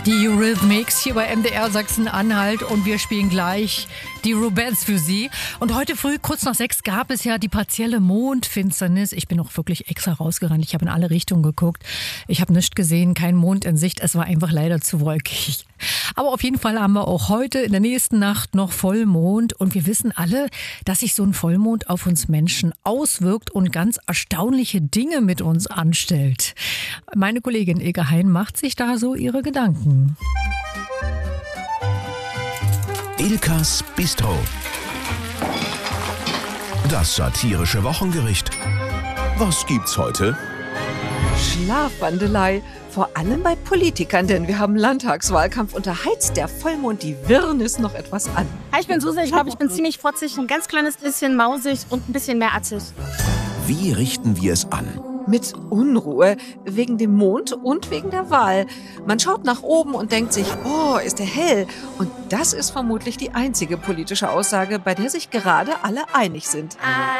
Die Eurythmics hier bei MDR Sachsen-Anhalt und wir spielen gleich die Rubettes für Sie. Und heute früh, kurz nach 6, gab es ja die partielle Mondfinsternis. Ich bin auch wirklich extra rausgerannt. Ich habe in alle Richtungen geguckt. Ich habe nichts gesehen, kein Mond in Sicht. Es war einfach leider zu wolkig. Aber auf jeden Fall haben wir auch heute in der nächsten Nacht noch Vollmond. Und wir wissen alle, dass sich so ein Vollmond auf uns Menschen auswirkt und ganz erstaunliche Dinge mit uns anstellt. Meine Kollegin Ilke Hein macht sich da so ihre Gedanken. Ilkas Bistro. Das satirische Wochengericht. Was gibt's heute? Schlafwandelei, vor allem bei Politikern, denn wir haben Landtagswahlkampf und da heizt der Vollmond die Wirrnis noch etwas an. Hi, ich bin Susi, ich glaube, ich bin ziemlich frotzig, ein ganz kleines bisschen mausig und ein bisschen mehr atzig. Wie richten wir es an? Mit Unruhe, wegen dem Mond und wegen der Wahl. Man schaut nach oben und denkt sich, oh, ist der hell. Und das ist vermutlich die einzige politische Aussage, bei der sich gerade alle einig sind.